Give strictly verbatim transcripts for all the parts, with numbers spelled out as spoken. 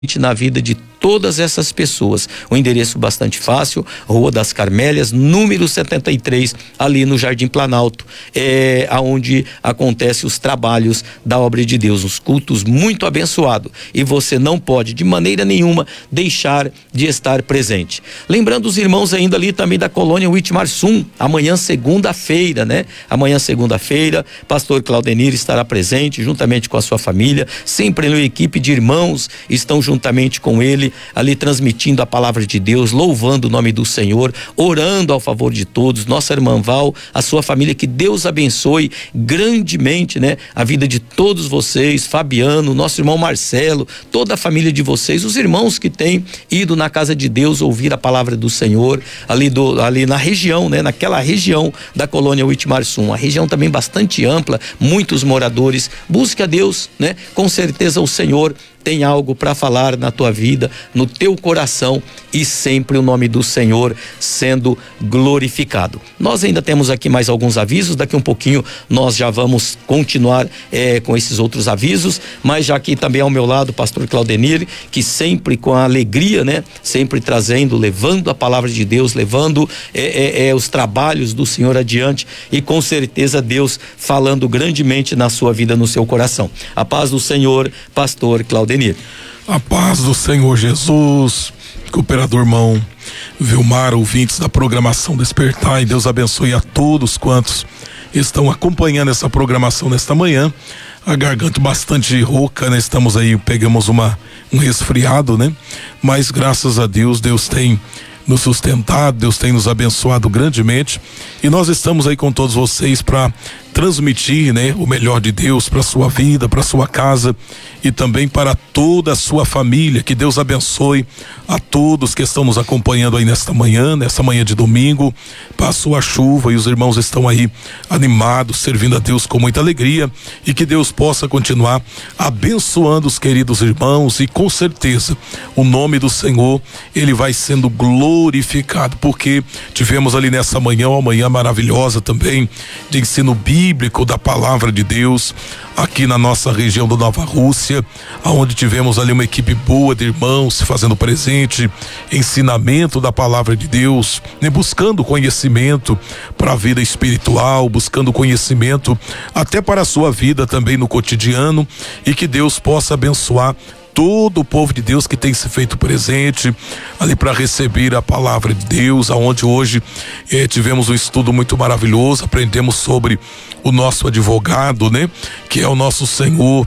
na vida de todas essas pessoas. O endereço bastante fácil, Rua das Carmélias, número setenta e três, ali no Jardim Planalto, é aonde acontece os trabalhos da obra de Deus, os cultos muito abençoados, e você não pode de maneira nenhuma deixar de estar presente. Lembrando os irmãos ainda ali também da colônia Witmarsum, amanhã segunda-feira, né? Amanhã segunda-feira, pastor Claudenir estará presente juntamente com a sua família, sempre uma equipe de irmãos estão juntamente com ele ali transmitindo a palavra de Deus, louvando o nome do Senhor, orando ao favor de todos. Nossa irmã Val, a sua família, que Deus abençoe grandemente, né? A vida de todos vocês, Fabiano, nosso irmão Marcelo, toda a família de vocês, os irmãos que têm ido na casa de Deus ouvir a palavra do Senhor, ali, do, ali na região, né? Naquela região da colônia Witmarsum, a região também bastante ampla, muitos moradores. Busque a Deus, né? Com certeza o Senhor tem algo para falar na tua vida, no teu coração, e sempre o nome do Senhor sendo glorificado. Nós ainda temos aqui mais alguns avisos, daqui um pouquinho nós já vamos continuar é, com esses outros avisos, mas já aqui também ao meu lado o pastor Claudenir, que sempre com a alegria, né, sempre trazendo, levando a palavra de Deus, levando é, é, é, os trabalhos do Senhor adiante, e com certeza Deus falando grandemente na sua vida, no seu coração. A paz do Senhor, pastor Claudenir. A paz do Senhor Jesus, cooperador irmão Vilmar, ouvintes da programação Despertar, e Deus abençoe a todos quantos estão acompanhando essa programação nesta manhã. A garganta bastante rouca, né? Estamos aí, pegamos uma, um resfriado, né? Mas graças a Deus, Deus tem nos sustentado, Deus tem nos abençoado grandemente, e nós estamos aí com todos vocês para transmitir, né, o melhor de Deus para sua vida, para sua casa e também para toda a sua família. Que Deus abençoe a todos que estão nos acompanhando aí nesta manhã, nessa manhã de domingo. Passou a chuva e os irmãos estão aí animados, servindo a Deus com muita alegria, e que Deus possa continuar abençoando os queridos irmãos, e com certeza o nome do Senhor, ele vai sendo glorificado, porque tivemos ali nessa manhã uma manhã maravilhosa também de ensino bíblico bíblico da palavra de Deus aqui na nossa região da Nova Rússia, aonde tivemos ali uma equipe boa de irmãos se fazendo presente, ensinamento da palavra de Deus, né, buscando conhecimento para a vida espiritual, buscando conhecimento até para a sua vida também no cotidiano, e que Deus possa abençoar todo o povo de Deus que tem se feito presente ali para receber a palavra de Deus, aonde hoje eh, tivemos um estudo muito maravilhoso, aprendemos sobre o nosso advogado, né? Que é o nosso Senhor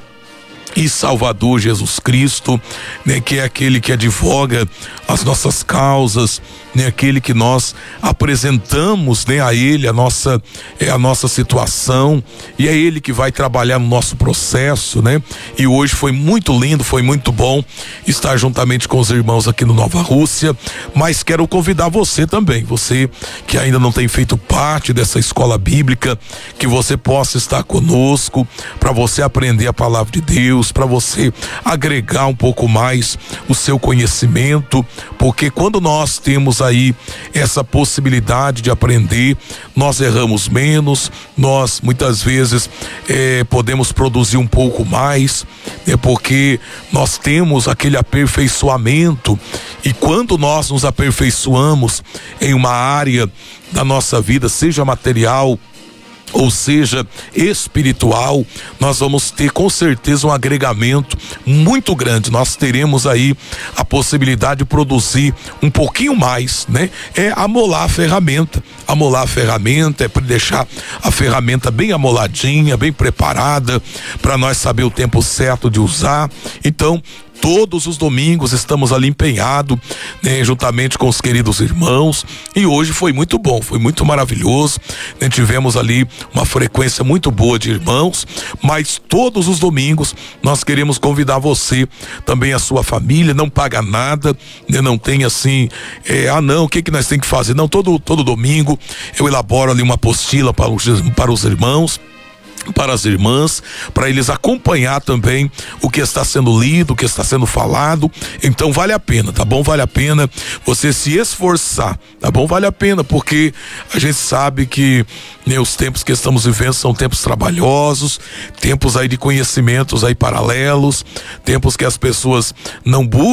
e Salvador Jesus Cristo, né, que é aquele que advoga as nossas causas, né, aquele que nós apresentamos, né, a ele a nossa é a nossa situação, e é ele que vai trabalhar no nosso processo, né? E hoje foi muito lindo, foi muito bom estar juntamente com os irmãos aqui no Nova Rússia, mas quero convidar você também, você que ainda não tem feito parte dessa escola bíblica, que você possa estar conosco para você aprender a palavra de Deus, para você agregar um pouco mais o seu conhecimento, porque quando nós temos aí essa possibilidade de aprender, nós erramos menos, nós muitas vezes eh, podemos produzir um pouco mais, né, porque nós temos aquele aperfeiçoamento, e quando nós nos aperfeiçoamos em uma área da nossa vida, seja material ou seja espiritual, nós vamos ter com certeza um agregamento muito grande. Nós teremos aí a possibilidade de produzir um pouquinho mais, né? É amolar a ferramenta, amolar a ferramenta é para deixar a ferramenta bem amoladinha, bem preparada, para nós saber o tempo certo de usar. Então, todos os domingos estamos ali empenhados, né, juntamente com os queridos irmãos, e hoje foi muito bom, foi muito maravilhoso, né, tivemos ali uma frequência muito boa de irmãos, mas todos os domingos nós queremos convidar você, também a sua família, não paga nada, né, não tem assim, é, ah não, o que que nós temos que fazer? Não, todo, todo domingo eu elaboro ali uma apostila para os, para os irmãos, para as irmãs, para eles acompanhar também o que está sendo lido, o que está sendo falado. Então vale a pena, tá bom? Vale a pena você se esforçar, tá bom? Vale a pena, porque a gente sabe que, né, os tempos que estamos vivendo são tempos trabalhosos, tempos aí de conhecimentos aí paralelos, tempos que as pessoas não buscam